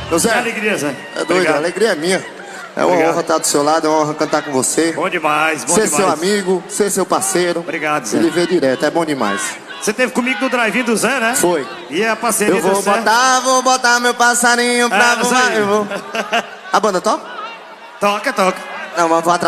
Ô Zé, Que alegria, Zé. é doido, Obrigado. a alegria é minha. É uma Obrigado. honra estar do seu lado, é uma honra cantar com você. Bom demais, bom Ser demais. seu amigo, ser seu parceiro. Obrigado, Zé. Ele veio direto, é bom demais. Você teve comigo no drive-in do Zé, né? Foi. E a parceria Eu vou do Zé? botar meu passarinho pra isso voar. aí. Eu vou. A banda toca? Toca, toca. Não, mas vou atrás.